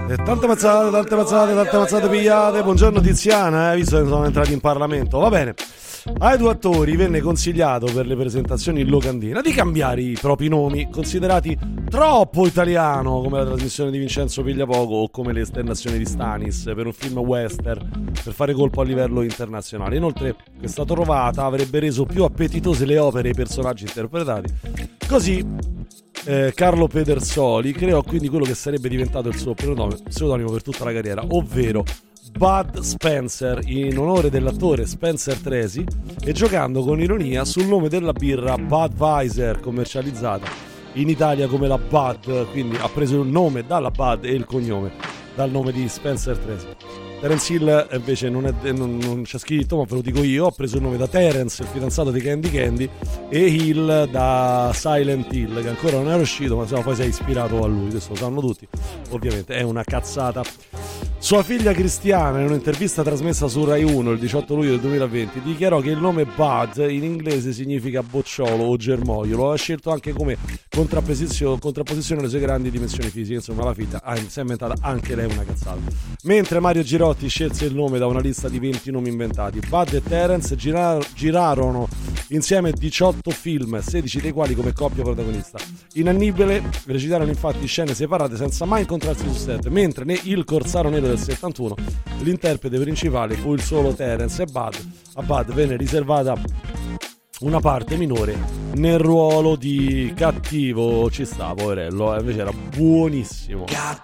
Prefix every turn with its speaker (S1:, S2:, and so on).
S1: Tante mazzate pigliate. Buongiorno Tiziana, visto che sono entrati in Parlamento. Va bene. Ai due attori venne consigliato per le presentazioni in locandina di cambiare i propri nomi, considerati troppo italiano, come la trasmissione di Vincenzo Pigliapoco o come le esternazioni di Stanis per un film western, per fare colpo a livello internazionale. Inoltre questa trovata avrebbe reso più appetitose le opere e i personaggi interpretati. Così Carlo Pedersoli creò quindi quello che sarebbe diventato il suo pseudonimo per tutta la carriera, ovvero Bud Spencer, in onore dell'attore Spencer Tracy, e giocando con ironia sul nome della birra Budweiser, commercializzata in Italia come la Bud, quindi ha preso il nome dalla Bud e il cognome dal nome di Spencer Tracy. Terence Hill invece non c'è scritto, ma ve lo dico io, ha preso il nome da Terence, il fidanzato di Candy Candy, e Hill da Silent Hill, che ancora non era uscito, ma poi si è ispirato a lui, questo lo sanno tutti, ovviamente è una cazzata. Sua figlia Cristiana, in un'intervista trasmessa su Rai 1 il 18 luglio del 2020, dichiarò che il nome Bud in inglese significa bocciolo o germoglio. Lo ha scelto anche come contrapposizione alle sue grandi dimensioni fisiche. Insomma, la figlia si è inventata anche lei una cazzata. Mentre Mario Girotti scelse il nome da una lista di 20 nomi inventati, Bud e Terence girarono insieme 18 film, 16 dei quali come coppia protagonista. In Annibale recitarono infatti scene separate senza mai incontrarsi su set, mentre Il Corsaro Nero del 71 l'interprete principale fu il solo Terence e a Bud venne riservata una parte minore nel ruolo di cattivo. Ci sta, poverello, invece era buonissimo.